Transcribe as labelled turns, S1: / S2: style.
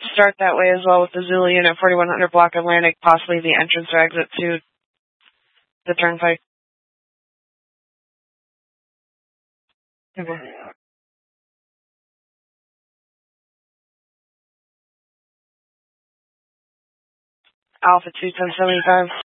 S1: start that way as well with the Zulu unit 4100 block Atlantic, possibly the entrance or exit to the turnpike. Alpha 21075.